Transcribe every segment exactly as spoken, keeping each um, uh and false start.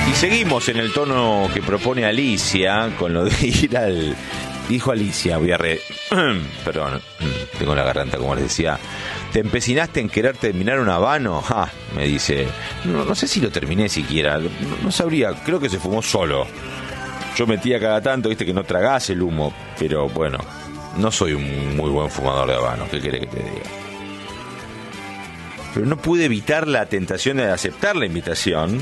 Y seguimos en el tono que propone Alicia con lo de ir al... Dijo Alicia, voy a re... Perdón, tengo la garganta, como les decía. ¿Te empecinaste en querer terminar un habano? Ah, me dice. No, no sé si lo terminé siquiera. No, no sabría, creo que se fumó solo. Yo metía cada tanto, viste, que no tragás el humo. Pero bueno, no soy un muy buen fumador de habano. ¿Qué querés que te diga? Pero no pude evitar la tentación de aceptar la invitación.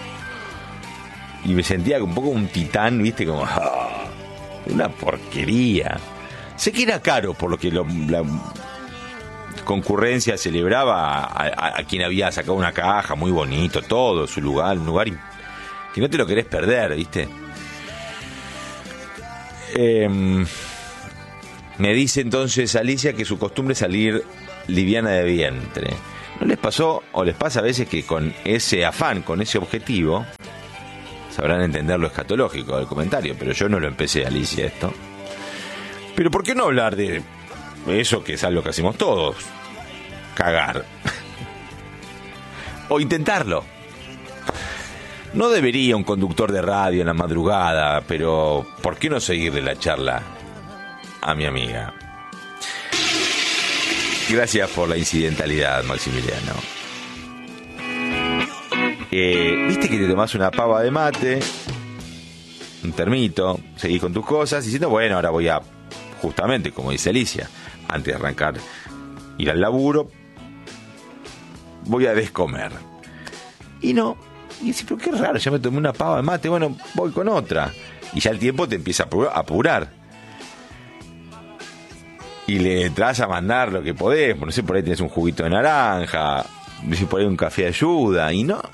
Y me sentía un poco un titán, viste, como... Ah, una porquería. Sé que era caro, por lo que lo, la concurrencia celebraba a, a, a quien había sacado una caja, muy bonito, todo, su lugar, un lugar que no te lo querés perder, viste. Eh, me dice entonces Alicia que su costumbre es salir liviana de vientre. ¿No les pasó o les pasa a veces que con ese afán, con ese objetivo, sabrán entender lo escatológico del comentario, pero yo no lo empecé, Alicia, esto? Pero ¿por qué no hablar de eso que es algo que hacemos todos? Cagar. O intentarlo. No debería un conductor de radio en la madrugada, pero ¿por qué no seguirle la charla a mi amiga? Gracias por la incidentalidad, Maximiliano. Eh, Viste que te tomás una pava de mate, un termito, seguís con tus cosas, diciendo, bueno, ahora voy a, justamente, como dice Alicia, antes de arrancar, ir al laburo, voy a descomer. Y no, y decís, pero qué raro, ya me tomé una pava de mate, bueno, voy con otra. Y ya el tiempo te empieza a apurar. Y le entras a mandar lo que podés, no sé, por ahí tenés un juguito de naranja, no sé, por ahí un café de ayuda, y no.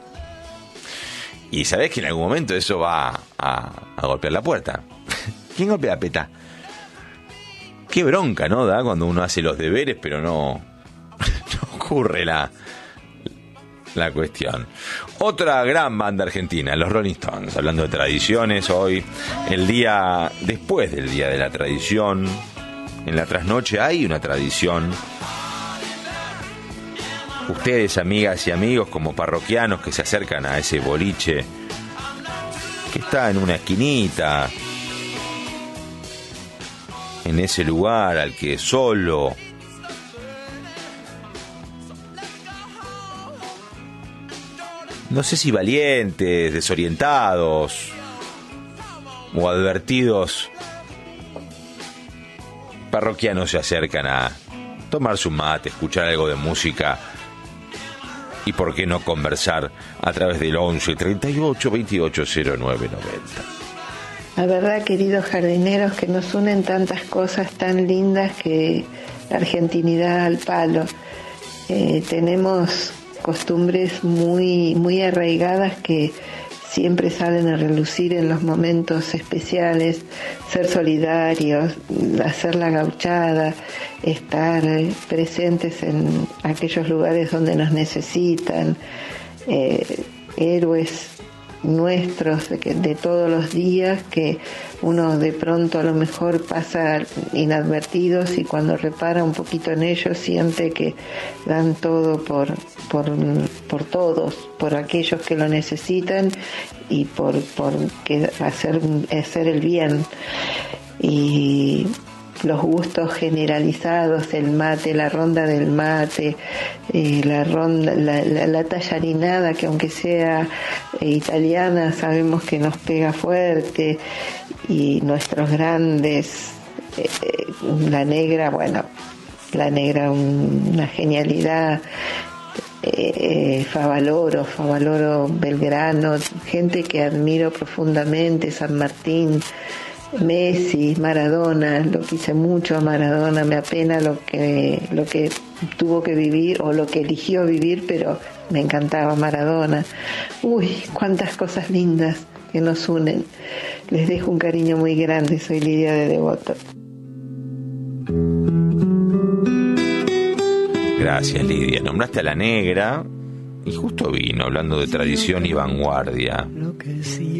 Y sabés que en algún momento eso va a, a golpear la puerta. ¿Quién golpea la peta? Qué bronca, ¿no? Da cuando uno hace los deberes, pero no, no ocurre la, la cuestión. Otra gran banda argentina, los Rolling Stones. Hablando de tradiciones, hoy, el día después del Día de la Tradición, en la trasnoche hay una tradición. Ustedes, amigas y amigos, como parroquianos que se acercan a ese boliche que está en una esquinita, en ese lugar al que solo no sé si valientes, desorientados o advertidos parroquianos se acercan a tomarse un mate, escuchar algo de música y por qué no conversar a través del once treinta y ocho veintiocho cero nueve noventa. La verdad, queridos jardineros, que nos unen tantas cosas tan lindas, que la argentinidad al palo. Eh, tenemos costumbres muy, muy arraigadas que siempre salen a relucir en los momentos especiales, ser solidarios, hacer la gauchada, estar presentes en aquellos lugares donde nos necesitan, eh, héroes nuestros de, que, de todos los días que uno de pronto a lo mejor pasa inadvertidos y cuando repara un poquito en ellos siente que dan todo por, por, por todos, por aquellos que lo necesitan y por, por que hacer, hacer el bien. Y los gustos generalizados, el mate, la ronda del mate, eh, la ronda, la, la, la tallarinada, que aunque sea eh, italiana, sabemos que nos pega fuerte, y nuestros grandes, eh, la negra, bueno, la negra un, una genialidad, eh, Favaloro, Favaloro Belgrano, gente que admiro profundamente, San Martín, Messi, Maradona, lo quise mucho a Maradona, me apena lo que lo que tuvo que vivir o lo que eligió vivir, pero me encantaba Maradona. Uy, cuántas cosas lindas que nos unen. Les dejo un cariño muy grande, soy Lidia de Devoto. Gracias, Lidia. Nombraste a la negra y justo vino hablando de tradición y vanguardia.